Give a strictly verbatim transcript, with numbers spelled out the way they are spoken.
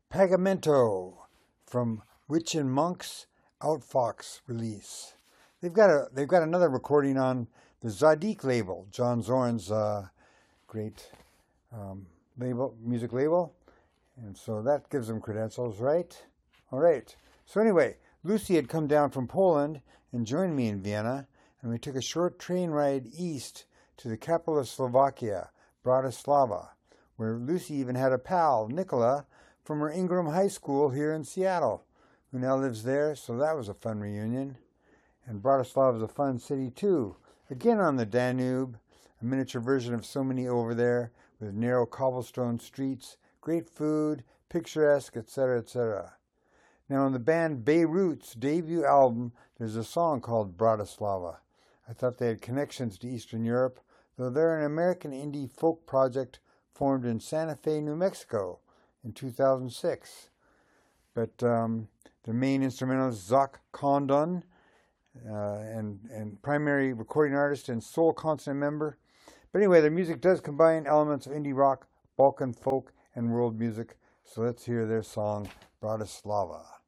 Pagamento from Witch and Monk's Outfox release. They've got a they've got another recording on the Zadig label, John Zorn's uh, great um, label, music label, and so that gives them credentials, right? All right. So anyway, Lucy had come down from Poland and joined me in Vienna, and we took a short train ride east to the capital of Slovakia, Bratislava, where Lucy even had a pal, Nicola, from her Ingram High School here in Seattle, who now lives there, so that was a fun reunion. And Bratislava is a fun city too, again on the Danube, a miniature version of so many over there, with narrow cobblestone streets, great food, picturesque, et cetera, et cetera. Now on the band Beirut's debut album, there's a song called Bratislava. I thought they had connections to Eastern Europe, though they're an American indie folk project formed in Santa Fe, New Mexico, in two thousand six. But um, the main instrumentalist, Zach Condon, uh, and, and primary recording artist and sole consonant member. But anyway, their music does combine elements of indie rock, Balkan folk, and world music. So let's hear their song, Bratislava.